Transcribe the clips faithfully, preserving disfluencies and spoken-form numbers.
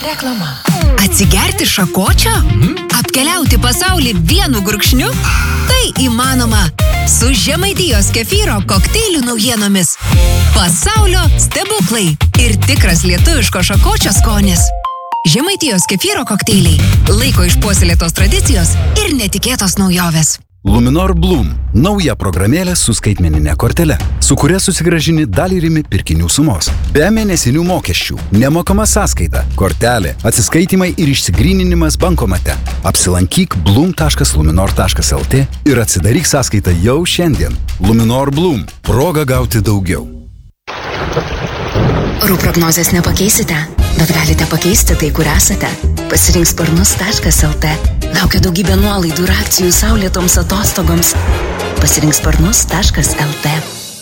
Reklama. Atsigerti šakočio? Mhm. Apkeliauti pasaulį vienu gurkšniu? Tai įmanoma. Su Žemaitijos kefyro kokteilių naujienomis. Pasaulio stebuklai ir tikras lietuviško šakočio skonis. Žemaitijos kefyro kokteiliai. Laiko išpuoselėtos tradicijos ir netikėtos naujovės. Luminor Bloom – nauja programėlė su skaitmeninė kortele, su kuria susigrąžini dalį rimi pirkinių sumos. Be mėnesinių mokesčių, nemokama sąskaita, kortelė, atsiskaitimai ir išsigryninimas bankomate. Apsilankyk bloom taškas luminor taškas lt ir atsidaryk sąskaitą jau šiandien. Luminor Bloom – proga gauti daugiau. Orų prognozės nepakeisite, bet galite pakeisti tai, kur esate. Pasirink sparnus taškas lt. Laukia daugybė nuolaidų ir akcijų saulėtoms atostogoms. Pasirink sparnus taškas lt.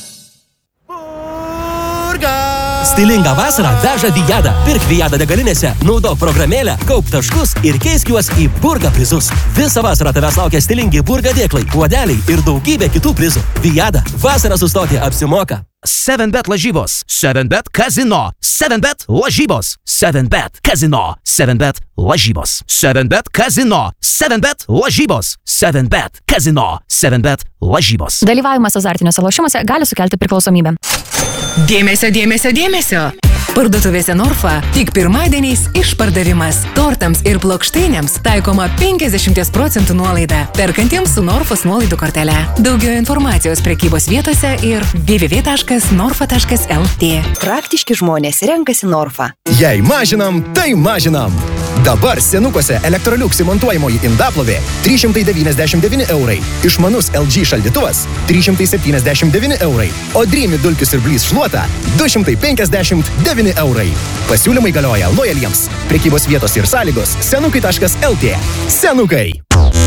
Stilingą vasarą veža Vijada. Pirk Vijada degalinėse, naudok programėlę, kaup taškus ir keisk juos į Burga prizus. Visą vasarą tavęs laukia stilingi Burga dėklai, puodeliai ir daugybė kitų prizų. Vijada. Vasarą sustoti apsimoka. seven bet lažybos, seven bet kazino, seven bet lažybos, seven bet kazino, seven bet lažybos, seven bet kazino, seven bet lažybos, seven bet kazino, seven bet lažybos. Dalyvavimas azartiniuose lošimuose gali sukelti priklausomybę. Dėmesio, dėmesio, dėmesio. Parduotuvėse Norfa tik pirmadieniais išpardavimas. Tortams ir plokštainiams taikoma penkiasdešimt procentų nuolaida. Perkantiems su Norfos nuolaidų kortele. Daugiau informacijos prekybos vietose ir w w w taškas norfa taškas lt. Praktiški žmonės renkasi Norfa. Jei mažinam, tai mažinam. Dabar Senukuose Electrolux įmontuojamoji indaplovė trys šimtai devyniasdešimt devyni eurai. Išmanus L G šaldytuvas trys šimtai septyniasdešimt devyni eurai. O Dreamy dulkius ir blys šluota du šimtai penkiasdešimt devyni eurai. Pasiūlymai galioja lojaliems. Prekybos vietos ir sąlygos senukai taškas lt. Senukai.